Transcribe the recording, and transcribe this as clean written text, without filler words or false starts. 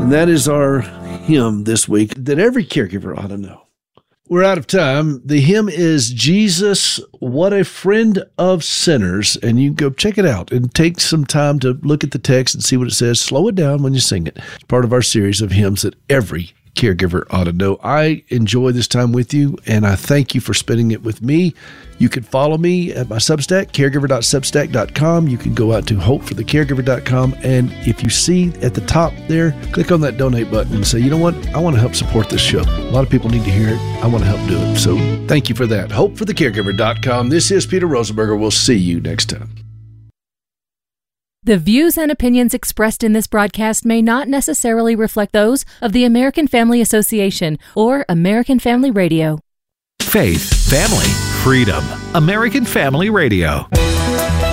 And that is our hymn this week that every caregiver ought to know. We're out of time. The hymn is Jesus, What a Friend of Sinners. And you can go check it out and take some time to look at the text and see what it says. Slow it down when you sing it. It's part of our series of hymns that every caregiver ought to know. I enjoy this time with you, and I thank you for spending it with me. You can follow me at my Substack, caregiver.substack.com. You can go out to hopeforthecaregiver.com, and if you see at the top there, click on that donate button and say, you know what, I want to help support this show. A lot of people need to hear it. I want to help do it. So thank you for that. Hopeforthecaregiver.com. This is Peter Rosenberger. We'll see you next time. The views and opinions expressed in this broadcast may not necessarily reflect those of the American Family Association or American Family Radio. Faith, family, freedom. American Family Radio.